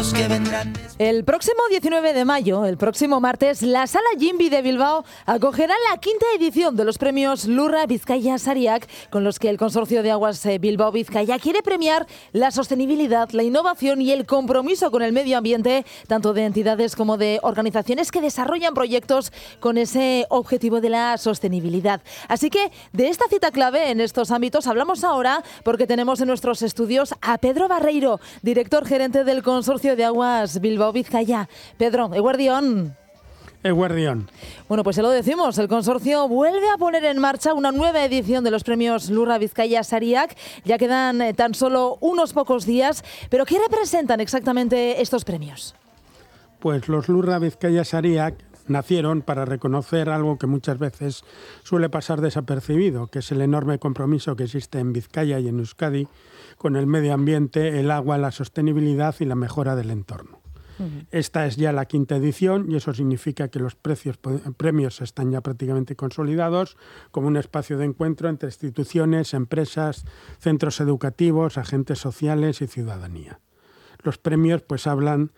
El próximo 19 de mayo, el próximo martes, la Sala Jimbi de Bilbao acogerá la quinta edición de los premios Lurra Bizkaia Sariak, con los que el Consorcio de Aguas Bilbao-Bizkaia quiere premiar la sostenibilidad, la innovación y el compromiso con el medio ambiente, tanto de entidades como de organizaciones que desarrollan proyectos con ese objetivo de la sostenibilidad. Así que de esta cita clave en estos ámbitos hablamos ahora porque tenemos en nuestros estudios a Pedro Barreiro, director gerente del Consorcio de Aguas Bilbao-Bizkaia. Pedro, eguerdión. Eguerdión. Bueno, pues se lo decimos, el consorcio vuelve a poner en marcha una nueva edición de los premios Lurra Bizkaia Sariak. Ya quedan tan solo unos pocos días, pero ¿qué representan exactamente estos premios? Pues los Lurra Bizkaia Sariak nacieron para reconocer algo que muchas veces suele pasar desapercibido, que es el enorme compromiso que existe en Vizcaya y en Euskadi con el medio ambiente, el agua, la sostenibilidad y la mejora del entorno. Esta es ya la quinta edición y eso significa que los premios están ya prácticamente consolidados como un espacio de encuentro entre instituciones, empresas, centros educativos, agentes sociales y ciudadanía. Los premios pues hablan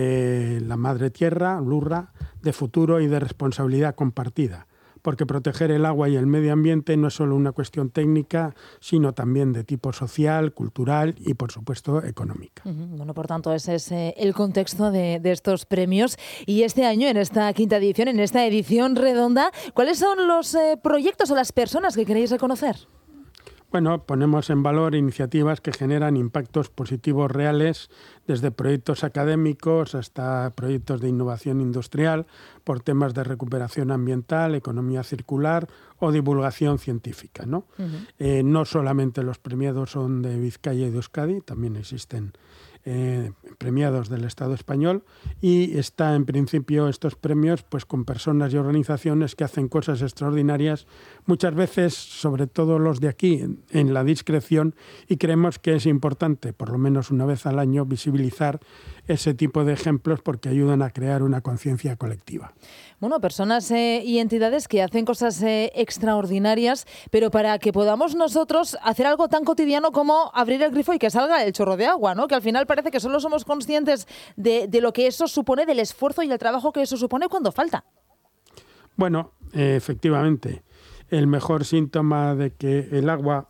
de la madre tierra, Lurra, de futuro y de responsabilidad compartida, porque proteger el agua y el medio ambiente no es solo una cuestión técnica, sino también de tipo social, cultural y, por supuesto, económica. Bueno, por tanto, ese es el contexto de estos premios. Y este año, en esta quinta edición, en esta edición redonda, ¿cuáles son los proyectos o las personas que queréis reconocer? Bueno, ponemos en valor iniciativas que generan impactos positivos reales, desde proyectos académicos hasta proyectos de innovación industrial, por temas de recuperación ambiental, economía circular o divulgación científica, ¿no? No solamente los premiados son de Vizcaya y de Euskadi, también existen premiados del Estado español, y está en principio estos premios pues con personas y organizaciones que hacen cosas extraordinarias, muchas veces, sobre todo los de aquí, en la discreción, y creemos que es importante, por lo menos una vez al año, visibilizar ese tipo de ejemplos porque ayudan a crear una conciencia colectiva. Bueno, personas y entidades que hacen cosas extraordinarias, pero para que podamos nosotros hacer algo tan cotidiano como abrir el grifo y que salga el chorro de agua, ¿no? Que al final parece que solo somos conscientes de lo que eso supone, del esfuerzo y el trabajo que eso supone cuando falta. Bueno, efectivamente, el mejor síntoma de que el agua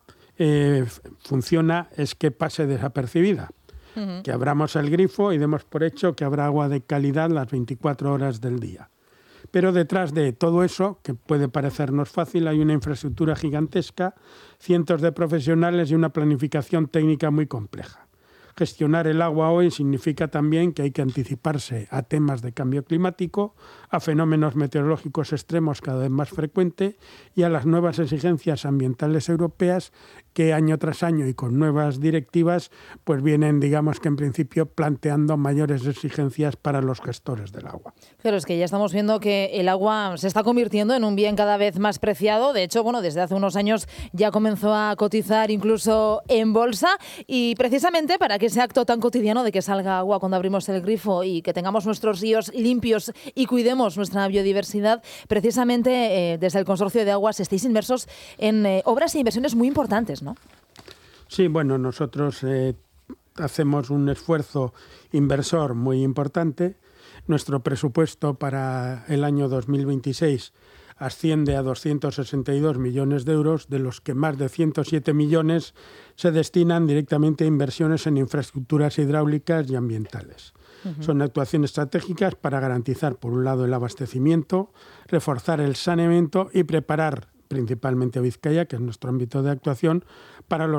funciona es que pase desapercibida. Que abramos el grifo y demos por hecho que habrá agua de calidad las 24 horas del día. Pero detrás de todo eso, que puede parecernos fácil, hay una infraestructura gigantesca, cientos de profesionales y una planificación técnica muy compleja. Gestionar el agua hoy significa también que hay que anticiparse a temas de cambio climático, a fenómenos meteorológicos extremos cada vez más frecuentes y a las nuevas exigencias ambientales europeas que año tras año y con nuevas directivas pues vienen, digamos que en principio, planteando mayores exigencias para los gestores del agua. Claro, es que ya estamos viendo que el agua se está convirtiendo en un bien cada vez más preciado. De hecho, bueno, desde hace unos años ya comenzó a cotizar incluso en bolsa, y precisamente para que ese acto tan cotidiano de que salga agua cuando abrimos el grifo y que tengamos nuestros ríos limpios y cuidemos nuestra biodiversidad, precisamente desde el Consorcio de Aguas estáis inmersos en obras e inversiones muy importantes, ¿no? Sí, bueno, nosotros hacemos un esfuerzo inversor muy importante. Nuestro presupuesto para el año 2026 asciende a 262 millones de euros, de los que más de 107 millones se destinan directamente a inversiones en infraestructuras hidráulicas y ambientales. Son actuaciones estratégicas para garantizar, por un lado, el abastecimiento, reforzar el saneamiento y preparar principalmente a Vizcaya, que es nuestro ámbito de actuación, para los